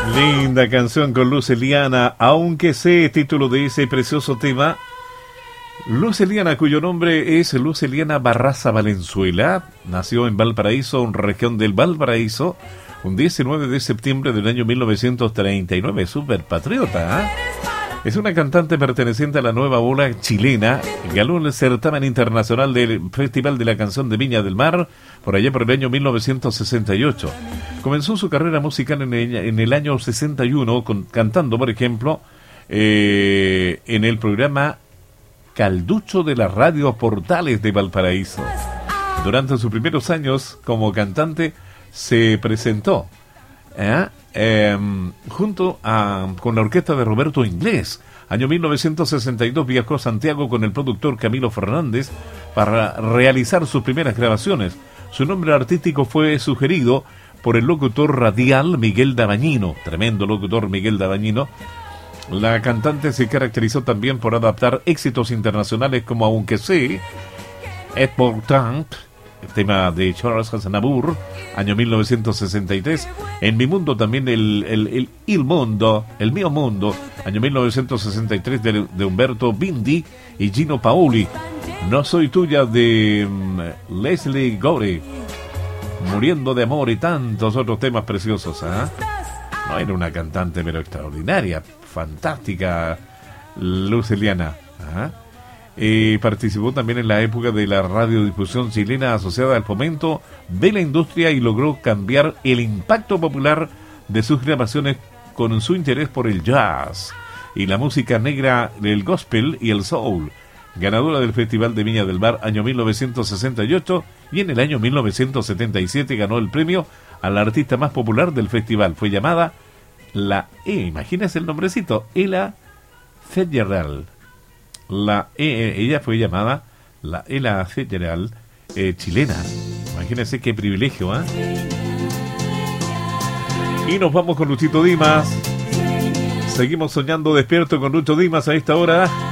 Linda canción con Luz Eliana, aunque sé, título de ese precioso tema. Luz Eliana, cuyo nombre es Luz Eliana Barraza Valenzuela, nació en Valparaíso, región del Valparaíso, un 19 de septiembre del año 1939, súper patriota, ¿eh? Es una cantante perteneciente a la nueva ola chilena, ganó el certamen internacional del Festival de la Canción de Viña del Mar, por allá por el año 1968. Comenzó su carrera musical en el año 61, cantando, por ejemplo, en el programa Calducho de las Radio Portales de Valparaíso. Durante sus primeros años como cantante se presentó con la orquesta de Roberto Inglés. Año 1962 viajó a Santiago con el productor Camilo Fernández para realizar sus primeras grabaciones. Su nombre artístico fue sugerido por el locutor radial Miguel Dabañino, tremendo locutor Miguel Dabañino. La cantante se caracterizó también por adaptar éxitos internacionales como Aunque sé, Et Pourtant, el tema de Charles Aznavour, año 1963. En Mi Mundo también el Mundo, El Mío Mundo, año 1963 de Umberto Bindi y Gino Paoli. No soy tuya de Leslie Gore, Muriendo de amor y tantos otros temas preciosos. No era una cantante pero extraordinaria, fantástica, Luz Eliana. Participó también en la época de la radiodifusión chilena asociada al fomento de la industria y logró cambiar el impacto popular de sus grabaciones con su interés por el jazz y la música negra, el gospel y el soul. Ganadora del Festival de Viña del Mar año 1968 y en el año 1977 ganó el premio al artista más popular del festival. Fue llamada imagínese el nombrecito, Ella Fitzgerald. Ella fue llamada la Ella Fitzgerald chilena. Imagínense qué privilegio, ¿eh? Y nos vamos con Luchito Dimas. Seguimos soñando despierto con Lucho Dimas a esta hora.